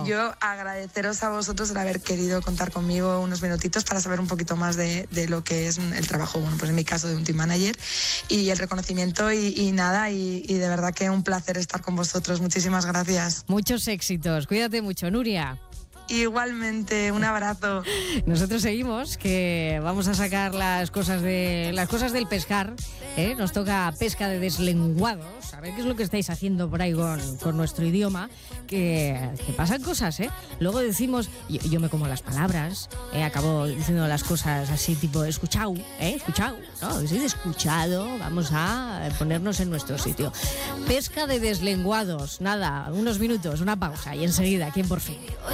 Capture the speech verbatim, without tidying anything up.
yo agradeceros a vosotros el haber querido contar conmigo unos minutitos para saber un poquito más de, de lo que es el trabajo, bueno, pues en mi caso de un team manager y el reconocimiento y, y nada, y, y de verdad que un placer estar con vosotros. Muchísimas gracias. Muchos éxitos. Cuídate mucho, Nuria. Igualmente, un abrazo. Nosotros seguimos, que vamos a sacar las cosas de las cosas del pescar, ¿eh? Nos toca pesca de deslenguados, a ver qué es lo que estáis haciendo por ahí con, con nuestro idioma, que, que pasan cosas, ¿eh? Luego decimos, yo, yo me como las palabras, ¿eh? Acabo diciendo las cosas así tipo escuchado, ¿eh? Escuchado, ¿no? Si de escuchado, vamos a ponernos en nuestro sitio. Pesca de deslenguados, nada, unos minutos, una pausa y enseguida, ¿quién por fin?